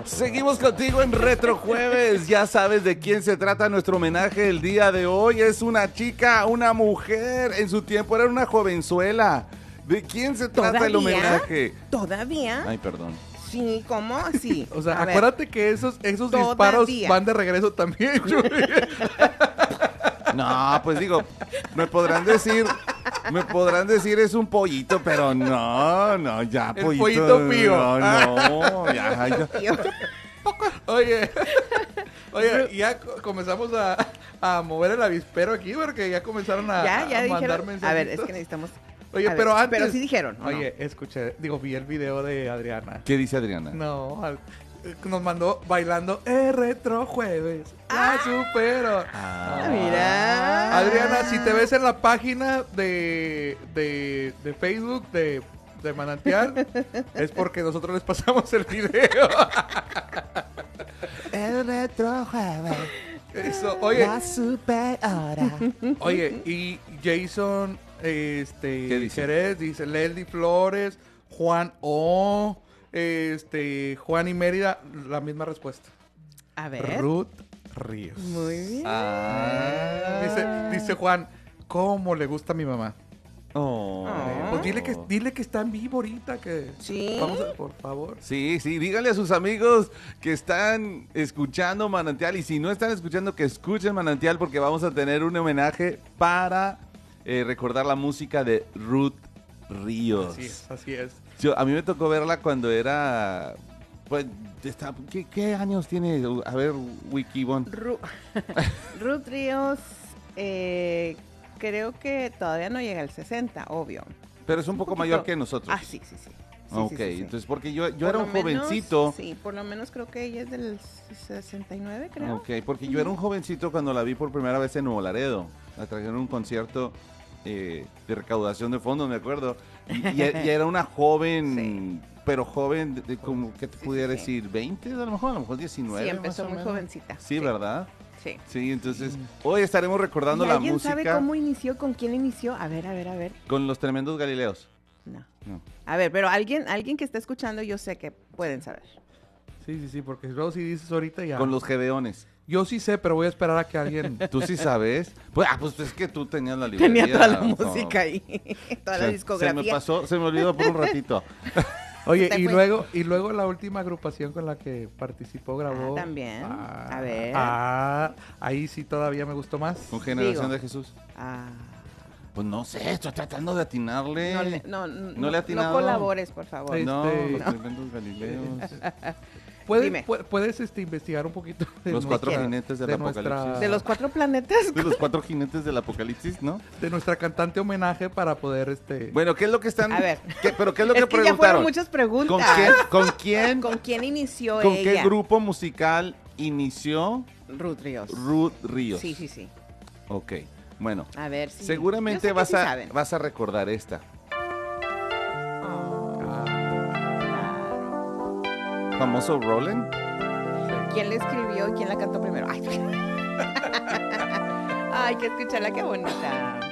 Seguimos contigo en Retro Jueves. Ya sabes de quién se trata nuestro homenaje el día de hoy. Es una chica, una mujer. En su tiempo era una jovenzuela. ¿De quién se trata el homenaje? ¿Todavía? Ay, perdón. Sí, ¿cómo? Sí. O sea, A ver, acuérdate que esos Todavía. disparos van de regreso también, Chuy. No, pues digo, me podrán decir es un pollito, pero no, ya, El pollito. pollito pío. No, ya. tío. Oye, ya comenzamos a mover el avispero aquí porque ya comenzaron a Ya mandar dijeron. mensajitos. A ver, es que necesitamos. Oye, a ver, pero antes. Pero sí dijeron. ¿o no? Oye, escuché, vi el video de Adriana. ¿Qué dice Adriana? No, nos mandó bailando Retro Jueves. ¡Ah, supero! Mira. Adriana, si te ves en la página de Facebook de Manantial, es porque nosotros les pasamos el video. El Retro Jueves. Eso, oye. La supera. Oye, y Jason, ¿Qué dice? Jerez, dice Leslie Flores, Juan O, Juan y Mérida, la misma respuesta. A ver. Ruth Ríos. Muy bien. Dice Juan, ¿cómo le gusta a mi mamá? Oh. Pues dile que está en vivo ahorita, que Sí. vamos a, por favor. Sí, díganle a sus amigos que están escuchando Manantial y si no están escuchando, que escuchen Manantial porque vamos a tener un homenaje para recordar la música de Ruth Ríos. Así es. A mí me tocó verla cuando era... Pues, ¿qué años tiene? A ver, Wikibon. Ruth Ríos, creo que todavía no llega al 60, obvio. Pero es un poco mayor que nosotros. Ah, sí. Ok, entonces porque yo Por era lo un menos, jovencito. Sí, por lo menos creo que ella es del 69, creo. Ok, porque yo era un jovencito cuando la vi por primera vez en Nuevo Laredo. La trajeron a un concierto de recaudación de fondos, me acuerdo. Y era una joven, pero joven, como que te pudiera decir, 20 a lo mejor 19. Sí, empezó más o muy menos. jovencita. Sí, ¿verdad? Sí. Sí, entonces hoy estaremos recordando ¿Y la alguien música sabe cómo inició? ¿Con quién inició? A ver. con los tremendos Galileos. No. No. A ver, pero alguien que está escuchando, yo sé que pueden saber. Sí, porque luego si dices ahorita ya. Con los Gedeones. Yo sí sé, pero voy a esperar a que alguien... ¿Tú sí sabes? Pues es que tú tenías la librería. Tenía toda la no. música ahí, toda la discografía. Se me olvidó por un ratito. Oye, Se y fue. luego la última agrupación con la que participó, grabó. También. A ver. Ahí sí todavía me gustó más. Con Generación Digo. de Jesús. Ah, Pues no sé, estoy tratando de atinarle. no le ha atinado. No colabores, por favor. Sí. No, Este- los tremendos Galileos. Dime. ¿Puedes investigar un poquito de Los cuatro quién? jinetes del de apocalipsis. nuestra- ¿De los 4 planetas? De los cuatro jinetes del apocalipsis, ¿no? de nuestra cantante homenaje para poder Bueno, ¿qué es lo que están? A ver. ¿Pero qué es lo Es que que ya preguntaron? fueron muchas preguntas. ¿Con quién? ¿Con quién inició ¿Con ella? qué grupo musical inició Ruth Ríos. Ruth Ríos? Sí. Ok, bueno. A ver, sí. Seguramente Yo sé que sí vas saben. a recordar esta. Claro. Famoso Roland. ¿Quién le escribió y quién la cantó primero? Ay, hay que escucharla, qué bonita.